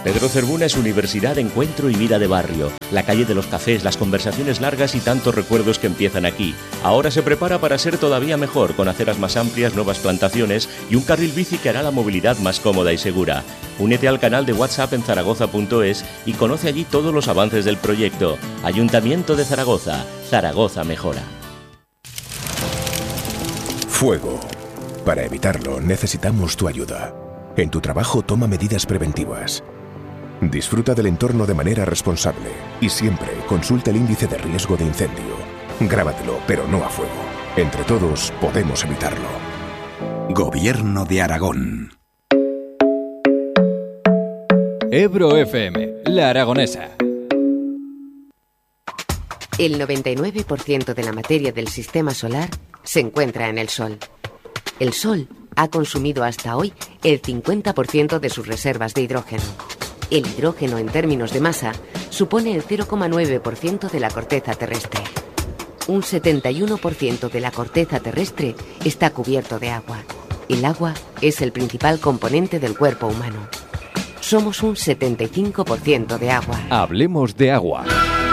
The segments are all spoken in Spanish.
Pedro Cervuna es universidad, encuentro y vida de barrio. La calle de los cafés, las conversaciones largas y tantos recuerdos que empiezan aquí. Ahora se prepara para ser todavía mejor, con aceras más amplias, nuevas plantaciones y un carril bici que hará la movilidad más cómoda y segura. Únete al canal de WhatsApp en zaragoza.es y conoce allí todos los avances del proyecto. Ayuntamiento de Zaragoza. Zaragoza mejora. Fuego. Para evitarlo necesitamos tu ayuda. En tu trabajo toma medidas preventivas. Disfruta del entorno de manera responsable y siempre consulta el índice de riesgo de incendio. Grábatelo, pero no a fuego. Entre todos podemos evitarlo. Gobierno de Aragón. Ebro FM, La Aragonesa. El 99% de la materia del sistema solar se encuentra en el Sol. El Sol ha consumido hasta hoy el 50% de sus reservas de hidrógeno. El hidrógeno, en términos de masa, supone el 0,9% de la corteza terrestre. Un 71% de la corteza terrestre está cubierto de agua. El agua es el principal componente del cuerpo humano. Somos un 75% de agua. Hablemos de agua.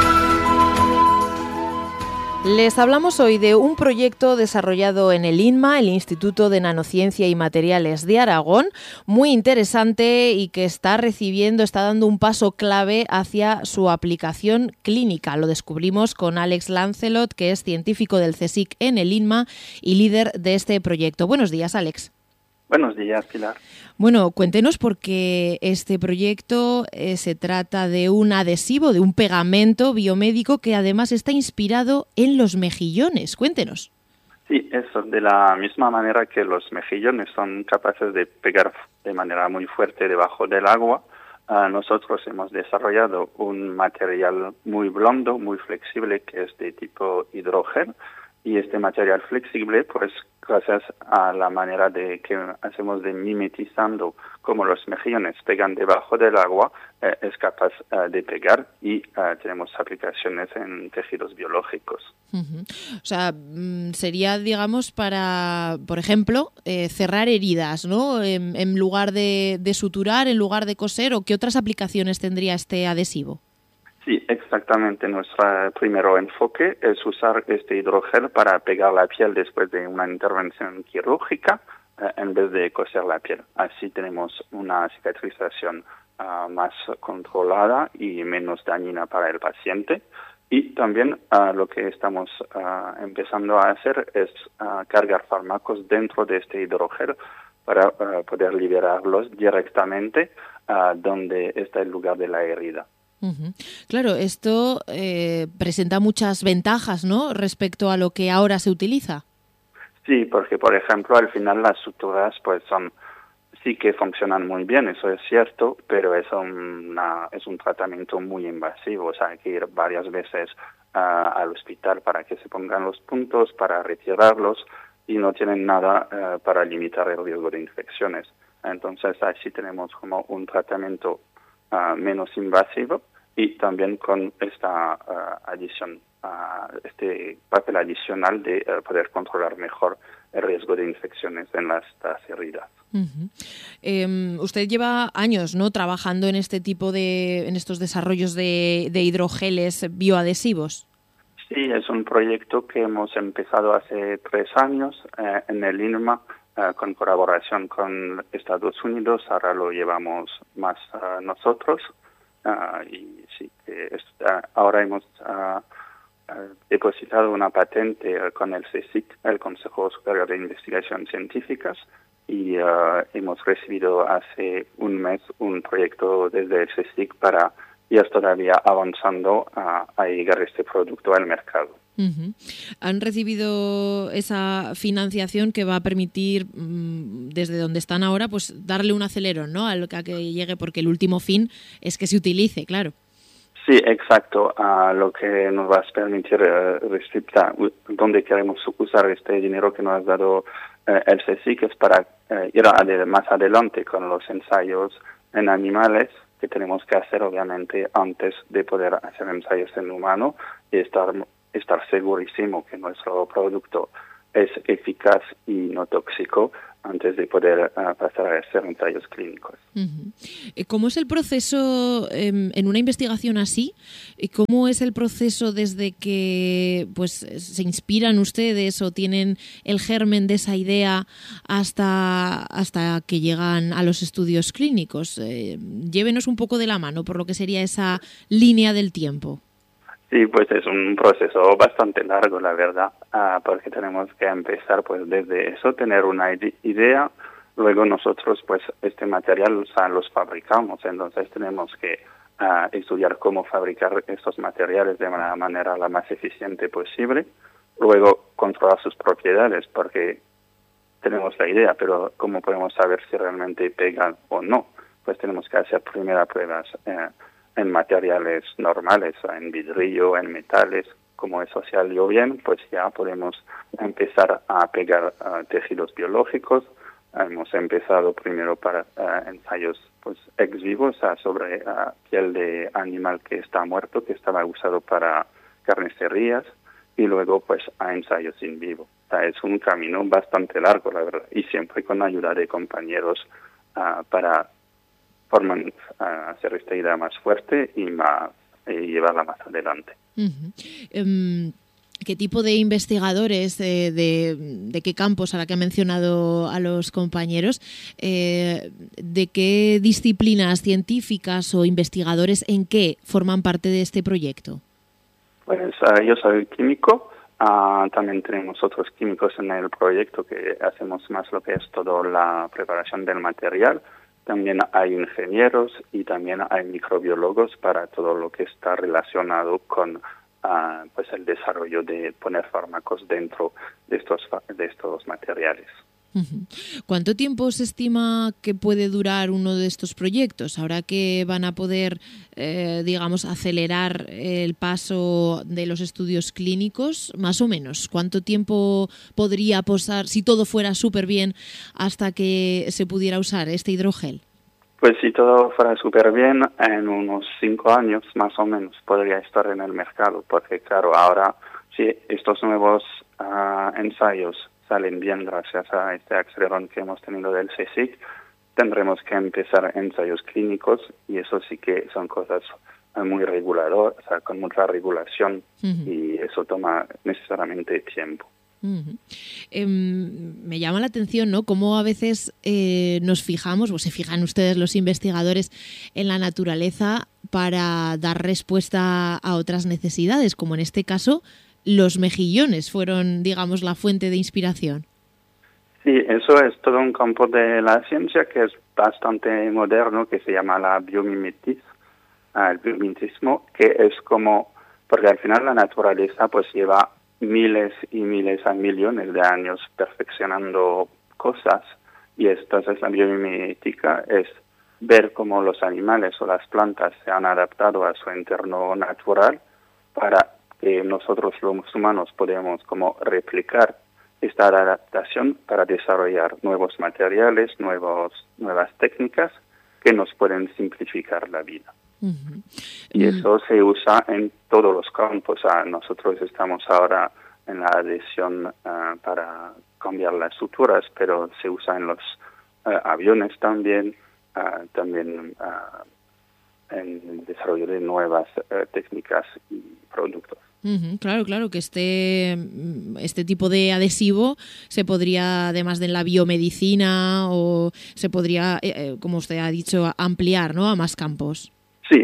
Les hablamos hoy de un proyecto desarrollado en el INMA, el Instituto de Nanociencia y Materiales de Aragón, muy interesante y que está dando un paso clave hacia su aplicación clínica. Lo descubrimos con Alex Lancelot, que es científico del CSIC en el INMA y líder de este proyecto. Buenos días, Alex. Buenos días, Pilar. Bueno, cuéntenos porque este proyecto se trata de un adhesivo, de un pegamento biomédico que además está inspirado en los mejillones. Cuéntenos. Sí, eso, de la misma manera que los mejillones son capaces de pegar de manera muy fuerte debajo del agua, nosotros hemos desarrollado un material muy blando, muy flexible, que es de tipo hidrógeno. Y este material flexible, pues gracias a la manera de que hacemos de mimetizando cómo los mejillones pegan debajo del agua, es capaz de pegar y tenemos aplicaciones en tejidos biológicos. Uh-huh. O sea, sería, digamos, para, por ejemplo, cerrar heridas, ¿no? En lugar de suturar, en lugar de coser, ¿o qué otras aplicaciones tendría este adhesivo? Sí, exactamente. Nuestro primer enfoque es usar este hidrogel para pegar la piel después de una intervención quirúrgica en vez de coser la piel. Así tenemos una cicatrización más controlada y menos dañina para el paciente. Y también lo que estamos empezando a hacer es cargar fármacos dentro de este hidrogel para poder liberarlos directamente donde está el lugar de la herida. Uh-huh. Claro, esto presenta muchas ventajas, ¿no?, respecto a lo que ahora se utiliza. Sí, porque por ejemplo al final las suturas pues sí que funcionan muy bien, eso es cierto, pero es un tratamiento muy invasivo, o sea, hay que ir varias veces al hospital para que se pongan los puntos, para retirarlos, y no tienen nada para limitar el riesgo de infecciones. Entonces así tenemos como un tratamiento menos invasivo y también con esta adición, este papel adicional de poder controlar mejor el riesgo de infecciones en las heridas. Uh-huh. Usted lleva años, ¿no?, trabajando en este tipo en estos desarrollos de hidrogeles bioadhesivos. Sí, es un proyecto que hemos empezado hace 3 años en el INMA, con colaboración con Estados Unidos. Ahora lo llevamos más nosotros y sí, ahora hemos depositado una patente con el CSIC, el Consejo Superior de Investigación Científicas, y hemos recibido hace un mes un proyecto desde el CSIC para ir todavía avanzando a llegar este producto al mercado. Uh-huh. Han recibido esa financiación que va a permitir, desde donde están ahora, pues darle un acelerón, ¿no?, a que llegue, porque el último fin es que se utilice, claro. Sí, exacto. Lo que nos va a permitir respecto a dónde queremos usar este dinero que nos ha dado el CSIC es para ir más adelante con los ensayos en animales, que tenemos que hacer obviamente antes de poder hacer ensayos en humano y estar segurísimo que nuestro producto es eficaz y no tóxico antes de poder pasar a hacer ensayos clínicos. ¿Cómo es el proceso en una investigación así? ¿Cómo es el proceso desde que pues se inspiran ustedes o tienen el germen de esa idea hasta que llegan a los estudios clínicos? Llévenos un poco de la mano por lo que sería esa línea del tiempo. Sí, pues es un proceso bastante largo, la verdad, porque tenemos que empezar pues desde eso, tener una idea, luego nosotros pues este material los fabricamos, entonces tenemos que estudiar cómo fabricar estos materiales de la manera la más eficiente posible, luego controlar sus propiedades, porque tenemos la idea, pero ¿cómo podemos saber si realmente pegan o no? Pues tenemos que hacer primero pruebas en materiales normales, en vidrio, en metales. Como eso salió bien, pues ya podemos empezar a pegar tejidos biológicos. Hemos empezado primero para ensayos pues ex vivo, sobre piel de animal que está muerto, que estaba usado para carnicerías, y luego pues a ensayos in vivo. Es un camino bastante largo, la verdad, y siempre con ayuda de compañeros para hacer esta idea más fuerte y llevarla más adelante. ¿Qué tipo de investigadores, de qué campos, a la que ha mencionado a los compañeros, de qué disciplinas científicas o investigadores, en qué forman parte de este proyecto? Pues yo soy químico, también tenemos otros químicos en el proyecto que hacemos más lo que es toda la preparación del material. También hay ingenieros y también hay microbiólogos para todo lo que está relacionado con pues el desarrollo de poner fármacos dentro de estos materiales. ¿Cuánto tiempo se estima que puede durar uno de estos proyectos? Ahora que van a poder, digamos, acelerar el paso de los estudios clínicos, más o menos, ¿cuánto tiempo podría pasar, si todo fuera súper bien, hasta que se pudiera usar este hidrogel? Pues si todo fuera súper bien, en unos 5 años más o menos podría estar en el mercado, porque claro, ahora si estos nuevos ensayos salen bien gracias a este acelerón que hemos tenido del CSIC, tendremos que empezar ensayos clínicos y eso sí que son cosas muy reguladoras, o sea, con mucha regulación y eso toma necesariamente tiempo. Me llama la atención, ¿no? Cómo a veces nos fijamos, o se fijan ustedes los investigadores, en la naturaleza para dar respuesta a otras necesidades, como en este caso los mejillones fueron, digamos, la fuente de inspiración. Sí, eso es todo un campo de la ciencia que es bastante moderno, que se llama la biomimetismo, el biomimetismo, que es como, porque al final la naturaleza pues lleva miles y miles a millones de años perfeccionando cosas, y entonces la biomimética es ver cómo los animales o las plantas se han adaptado a su entorno natural para que nosotros los humanos podemos como replicar esta adaptación para desarrollar nuevos materiales, nuevas técnicas que nos pueden simplificar la vida. Y eso se usa en todos los campos. Nosotros estamos ahora en la adhesión para cambiar las suturas, pero se usa en los aviones también, también en el desarrollo de nuevas técnicas y productos. Claro, que este tipo de adhesivo se podría, además de en la biomedicina, o se podría, como usted ha dicho, ampliar, ¿no?, a más campos. Sí.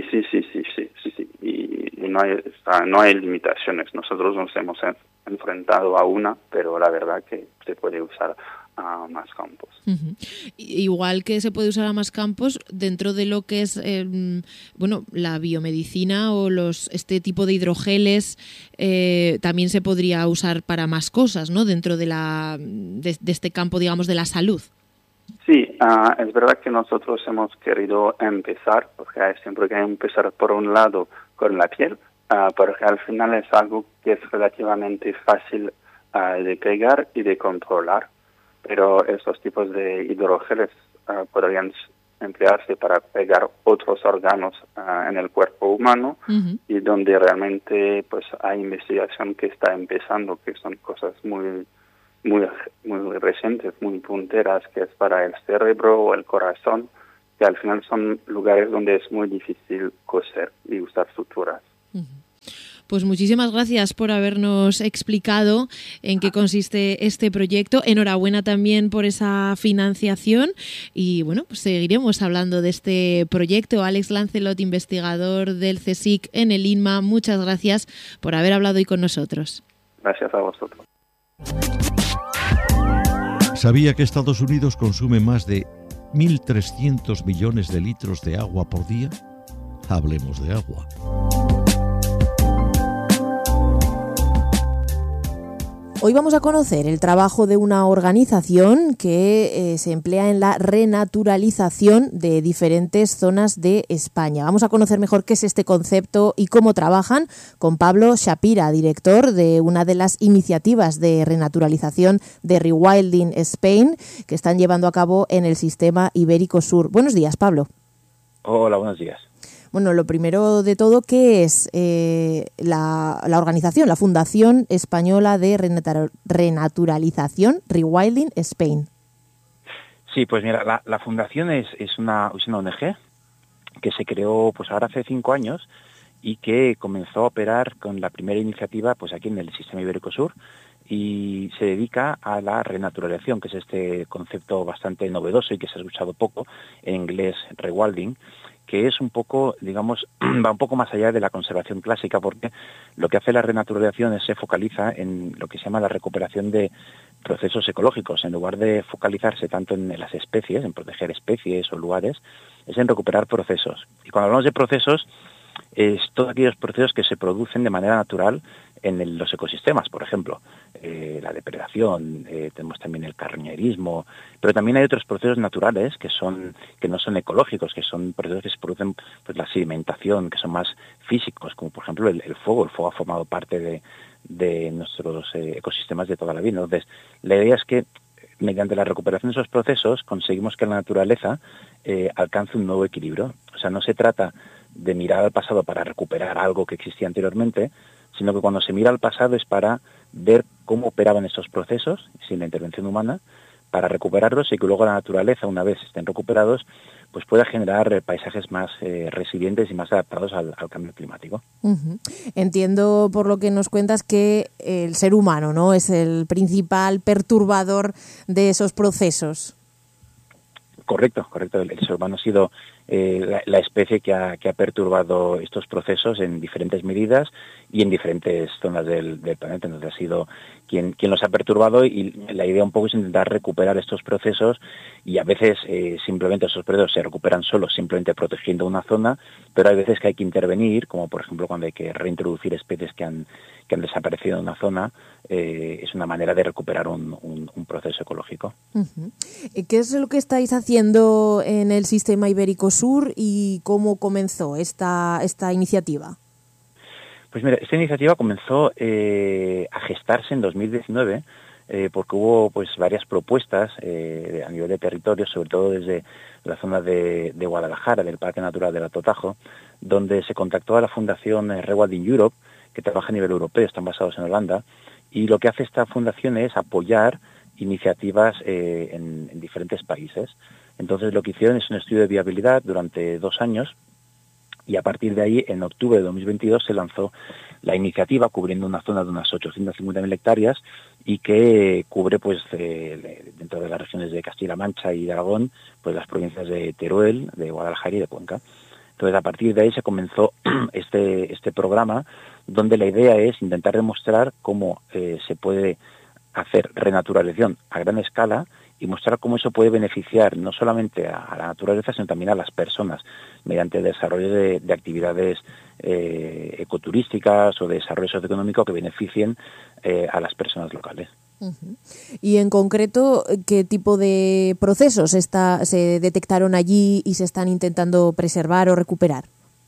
Y no hay limitaciones. Nosotros nos hemos enfrentado a una, pero la verdad que se puede usar a más campos. Igual que se puede usar a más campos dentro de lo que es la biomedicina o este tipo de hidrogeles, también se podría usar para más cosas, ¿no?, dentro de este campo, digamos, de la salud. Sí, es verdad que nosotros hemos querido empezar, porque siempre hay que empezar por un lado con la piel, porque al final es algo que es relativamente fácil de pegar y de controlar, pero estos tipos de hidrogeles podrían emplearse para pegar otros órganos en el cuerpo humano, y donde realmente pues hay investigación que está empezando, que son cosas muy muy recientes, muy punteras, que es para el cerebro o el corazón, que al final son lugares donde es muy difícil coser y usar suturas. Pues muchísimas gracias por habernos explicado en qué consiste este proyecto. Enhorabuena también por esa financiación y bueno, pues seguiremos hablando de este proyecto. Alex Lancelot, investigador del CSIC en el INMA, muchas gracias por haber hablado hoy con nosotros. Gracias a vosotros. ¿Sabía que Estados Unidos consume más de 1.300 millones de litros de agua por día? Hablemos de agua. Hoy vamos a conocer el trabajo de una organización que se emplea en la renaturalización de diferentes zonas de España. Vamos a conocer mejor qué es este concepto y cómo trabajan con Pablo Shapira, director de una de las iniciativas de renaturalización de Rewilding Spain que están llevando a cabo en el sistema Ibérico Sur. Buenos días, Pablo. Hola, buenos días. Bueno, lo primero de todo, ¿qué es la organización, la Fundación Española de Renaturalización, Rewilding Spain? Sí, pues mira, la fundación es una ONG que se creó pues ahora hace 5 años y que comenzó a operar con la primera iniciativa pues aquí en el sistema Ibérico Sur y se dedica a la renaturalización, que es este concepto bastante novedoso y que se ha escuchado poco, en inglés rewilding, que es un poco, digamos, va un poco más allá de la conservación clásica, porque lo que hace la renaturalización se focaliza en lo que se llama la recuperación de procesos ecológicos. En lugar de focalizarse tanto en las especies, en proteger especies o lugares, es en recuperar procesos. Y cuando hablamos de procesos, es todos aquellos procesos que se producen de manera natural en los ecosistemas, por ejemplo, la depredación, tenemos también el carroñerismo, pero también hay otros procesos naturales que no son ecológicos, que son procesos que se producen, pues la sedimentación, que son más físicos, como por ejemplo el fuego. El fuego ha formado parte de nuestros ecosistemas de toda la vida. Entonces, la idea es que mediante la recuperación de esos procesos conseguimos que la naturaleza alcance un nuevo equilibrio. O sea, no se trata de mirar al pasado para recuperar algo que existía anteriormente, sino que cuando se mira al pasado es para ver cómo operaban estos procesos sin la intervención humana, para recuperarlos y que luego la naturaleza, una vez estén recuperados, pues pueda generar paisajes más resilientes y más adaptados al cambio climático. Uh-huh. Entiendo por lo que nos cuentas que el ser humano, ¿no?, es el principal perturbador de esos procesos. Correcto. El ser humano ha sido la especie que ha perturbado estos procesos en diferentes medidas y en diferentes zonas del planeta. Entonces ha sido quien los ha perturbado y la idea un poco es intentar recuperar estos procesos y a veces simplemente esos procesos se recuperan solos simplemente protegiendo una zona, pero hay veces que hay que intervenir, como por ejemplo cuando hay que reintroducir especies que han desaparecido en una zona, es una manera de recuperar un proceso ecológico. Uh-huh. ¿Qué es lo que estáis haciendo en el sistema Ibérico Sur y cómo comenzó esta iniciativa? Pues mira, esta iniciativa comenzó a gestarse en 2019 porque hubo pues varias propuestas a nivel de territorio, sobre todo desde la zona de Guadalajara, del Parque Natural del Alto Tajo, donde se contactó a la Fundación Rewilding Europe, que trabaja a nivel europeo, están basados en Holanda, y lo que hace esta fundación es apoyar iniciativas en diferentes países. Entonces lo que hicieron es un estudio de viabilidad durante 2 años y a partir de ahí, en octubre de 2022, se lanzó la iniciativa cubriendo una zona de unas 850.000 hectáreas y que cubre, pues, dentro de las regiones de Castilla-La Mancha y de Aragón, pues las provincias de Teruel, de Guadalajara y de Cuenca. Entonces, a partir de ahí se comenzó este programa, donde la idea es intentar demostrar cómo se puede hacer renaturalización a gran escala y mostrar cómo eso puede beneficiar no solamente a la naturaleza, sino también a las personas, mediante el desarrollo de actividades ecoturísticas o de desarrollo socioeconómico que beneficien a las personas locales. Uh-huh. Y en concreto, ¿qué tipo de procesos se detectaron allí y se están intentando preservar o recuperar?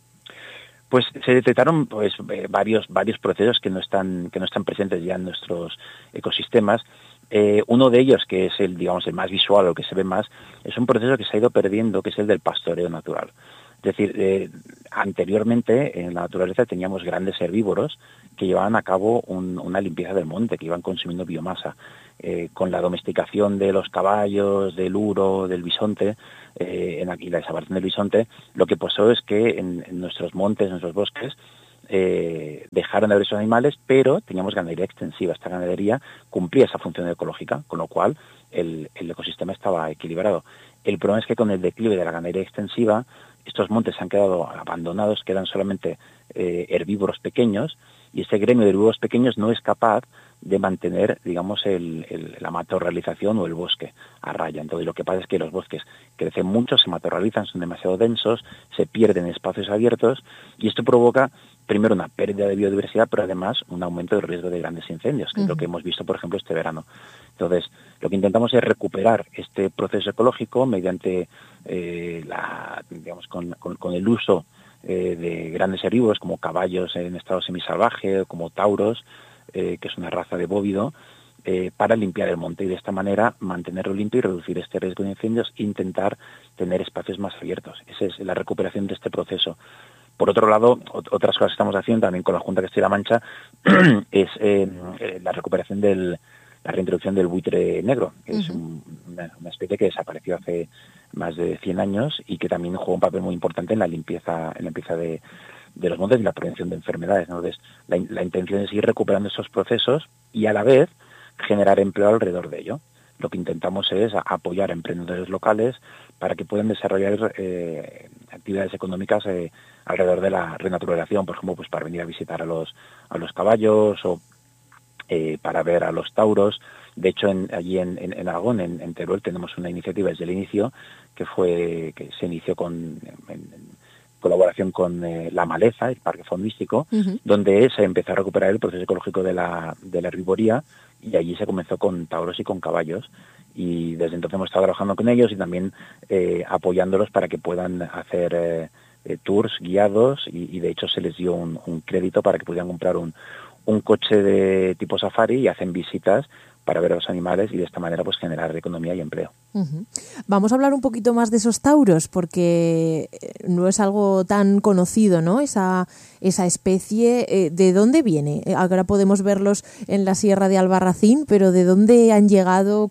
Pues se detectaron pues varios procesos que no están presentes ya en nuestros ecosistemas. Uno de ellos, que es el más visual o que se ve más, es un proceso que se ha ido perdiendo, que es el del pastoreo natural. Es decir, anteriormente en la naturaleza teníamos grandes herbívoros que llevaban a cabo una limpieza del monte, que iban consumiendo biomasa. Con la domesticación de los caballos, del uro, del bisonte, y la desaparición del bisonte, lo que pasó es que en nuestros montes, en nuestros bosques, dejaron de haber esos animales, pero teníamos ganadería extensiva. Esta ganadería cumplía esa función ecológica, con lo cual el ecosistema estaba equilibrado. El problema es que con el declive de la ganadería extensiva, estos montes han quedado abandonados, quedan solamente herbívoros pequeños, y este gremio de herbívoros pequeños no es capaz de mantener, digamos, la matorralización o el bosque a raya. Entonces lo que pasa es que los bosques crecen mucho, se matorralizan, son demasiado densos, se pierden espacios abiertos, y esto provoca primero una pérdida de biodiversidad, pero además un aumento del riesgo de grandes incendios, que es lo que hemos visto, por ejemplo, este verano. Entonces, lo que intentamos es recuperar este proceso ecológico mediante, digamos, con el uso de grandes herbívoros como caballos en estado semisalvaje, como tauros, que es una raza de bóvido, para limpiar el monte y de esta manera mantenerlo limpio y reducir este riesgo de incendios e intentar tener espacios más abiertos. Esa es la recuperación de este proceso. Por otro lado, otras cosas que estamos haciendo también con la Junta de Castilla-La Mancha es la recuperación la reintroducción del buitre negro, que es una especie que desapareció hace más de 100 años y que también juega un papel muy importante en la limpieza de los montes y la prevención de enfermedades, ¿no? Entonces, la intención es ir recuperando esos procesos y a la vez generar empleo alrededor de ello. Lo que intentamos es apoyar a emprendedores locales para que puedan desarrollar actividades económicas alrededor de la renaturalización, por ejemplo, pues para venir a visitar a los caballos o para ver a los tauros. De hecho, allí en Aragón, en Teruel, tenemos una iniciativa desde el inicio que se inició en colaboración con La Maleza, el parque faunístico, donde se empezó a recuperar el proceso ecológico de la herbivoría, y allí se comenzó con tauros y con caballos. Y desde entonces hemos estado trabajando con ellos y también apoyándolos para que puedan hacer tours guiados y de hecho se les dio un crédito para que pudieran comprar un coche de tipo safari y hacen visitas para ver a los animales y de esta manera pues generar economía y empleo. Vamos a hablar un poquito más de esos tauros porque no es algo tan conocido, ¿no? Esa especie, ¿de dónde viene? Ahora podemos verlos en la Sierra de Albarracín, pero ¿de dónde han llegado?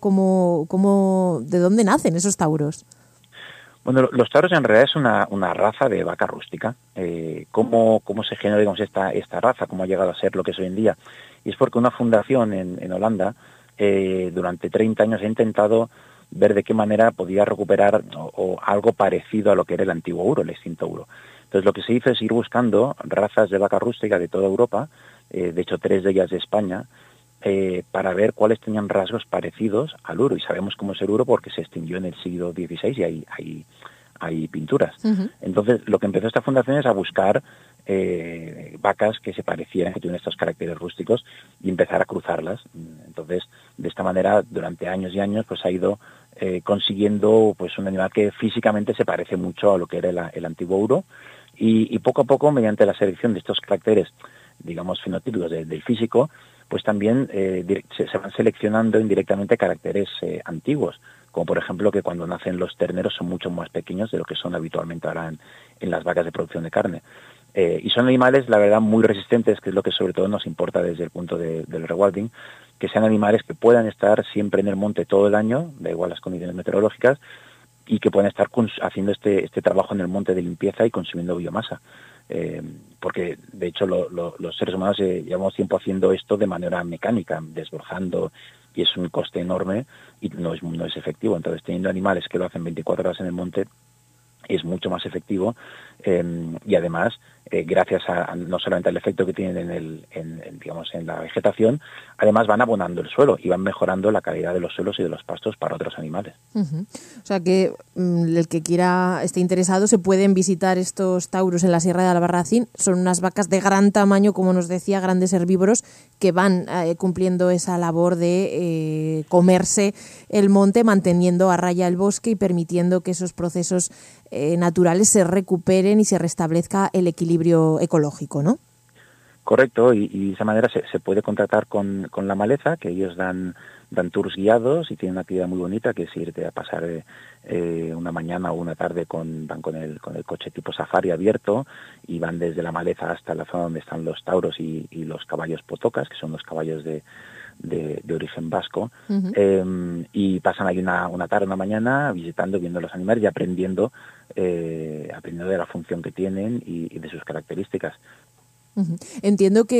¿De dónde nacen esos tauros? Bueno, los tauros en realidad es una raza de vaca rústica. ¿Cómo se genera, digamos, esta raza? ¿Cómo ha llegado a ser lo que es hoy en día? Y es porque una fundación en Holanda durante 30 años ha intentado ver de qué manera podía recuperar o algo parecido a lo que era el antiguo uro, el extinto uro. Entonces lo que se hizo es ir buscando razas de vaca rústica de toda Europa, de hecho 3 de ellas de España, para ver cuáles tenían rasgos parecidos al uro. Y sabemos cómo es el uro porque se extinguió en el siglo XVI y hay pinturas. Entonces lo que empezó esta fundación es a buscar vacas que se parecieran, que tuvieran estos caracteres rústicos y empezar a cruzarlas. Entonces, de esta manera, durante años y años, pues ha ido consiguiendo pues un animal que físicamente se parece mucho a lo que era el antiguo uro y poco a poco, mediante la selección de estos caracteres, digamos, fenotípicos del físico, pues también se van seleccionando indirectamente caracteres antiguos, como por ejemplo que cuando nacen los terneros son mucho más pequeños de lo que son habitualmente ahora en las vacas de producción de carne. Y son animales, la verdad, muy resistentes, que es lo que sobre todo nos importa desde el punto del rewilding, que sean animales que puedan estar siempre en el monte todo el año, da igual las condiciones meteorológicas, y que puedan estar haciendo este trabajo en el monte de limpieza y consumiendo biomasa. Porque, de hecho, los seres humanos llevamos tiempo haciendo esto de manera mecánica, desbrozando, y es un coste enorme y no es efectivo. Entonces, teniendo animales que lo hacen 24 horas en el monte, es mucho más efectivo y además gracias a no solamente al efecto que tienen en la vegetación, además van abonando el suelo y van mejorando la calidad de los suelos y de los pastos para otros animales. O sea que el que esté interesado se pueden visitar estos tauros en la Sierra de Albarracín. Son unas vacas de gran tamaño, como nos decía, grandes herbívoros que van cumpliendo esa labor de comerse el monte, manteniendo a raya el bosque y permitiendo que esos procesos naturales se recuperen y se restablezca el equilibrio ecológico, ¿no? Correcto, y de esa manera se puede contactar con La Maleza, que ellos dan dan tours guiados y tienen una actividad muy bonita que es irte a pasar una mañana o una tarde van con el coche tipo safari abierto y van desde la maleza hasta la zona donde están los tauros y los caballos potocas, que son los caballos de origen vasco. Uh-huh. Y pasan ahí una tarde, una mañana visitando, viendo los animales y aprendiendo de la función que tienen y de sus características. Uh-huh. Entiendo que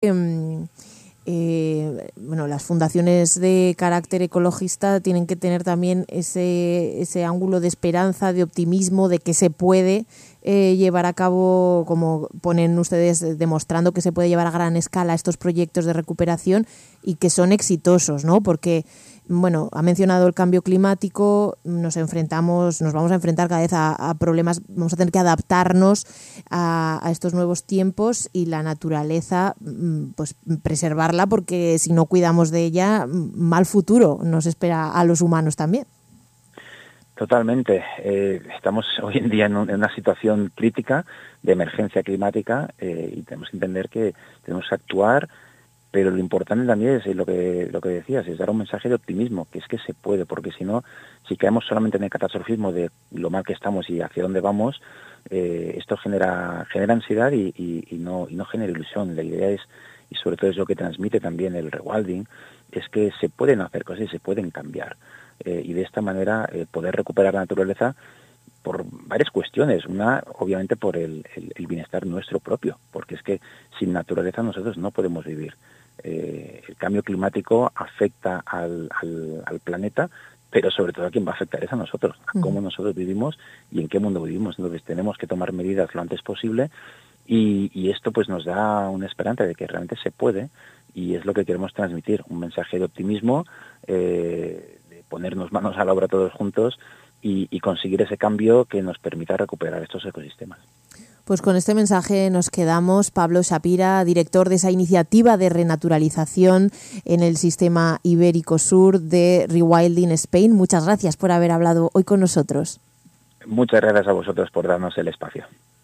las fundaciones de carácter ecologista tienen que tener también ese ángulo de esperanza, de optimismo, de que se puede llevar a cabo, como ponen ustedes, demostrando que se puede llevar a gran escala estos proyectos de recuperación y que son exitosos, ¿no? Porque, ha mencionado el cambio climático, nos vamos a enfrentar cada vez a problemas, vamos a tener que adaptarnos a estos nuevos tiempos y la naturaleza, pues preservarla, porque si no cuidamos de ella, mal futuro nos espera a los humanos también. Totalmente. Estamos hoy en día en una situación crítica de emergencia climática y tenemos que entender que tenemos que actuar, pero lo importante también es lo que decías, es dar un mensaje de optimismo, que es que se puede, porque si no, si caemos solamente en el catastrofismo de lo mal que estamos y hacia dónde vamos, esto genera ansiedad y no genera ilusión. La idea es, y sobre todo es lo que transmite también el rewilding, es que se pueden hacer cosas y se pueden cambiar. Y de esta manera poder recuperar la naturaleza por varias cuestiones. Una, obviamente, por el bienestar nuestro propio, porque es que sin naturaleza nosotros no podemos vivir. El cambio climático afecta al planeta, pero sobre todo a quien va a afectar es a nosotros, a cómo nosotros vivimos y en qué mundo vivimos. Entonces tenemos que tomar medidas lo antes posible y esto pues nos da una esperanza de que realmente se puede, y es lo que queremos transmitir, un mensaje de optimismo, de ponernos manos a la obra todos juntos y conseguir ese cambio que nos permita recuperar estos ecosistemas. Pues con este mensaje nos quedamos. Pablo Shapira, director de esa iniciativa de renaturalización en el sistema ibérico sur de Rewilding Spain. Muchas gracias por haber hablado hoy con nosotros. Muchas gracias a vosotros por darnos el espacio.